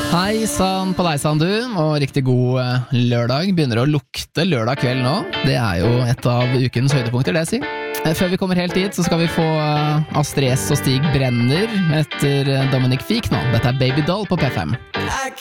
Hei sann på deg sann du, og riktig god lørdag. Begynner å lukte lørdag kveld nå. Det er jo et av ukens høydepunkter, det si. Før vi kommer helt dit, så skal vi få Astrid S og Stig Brenner etter Dominic Fik nå. Dette er Baby Doll på P5.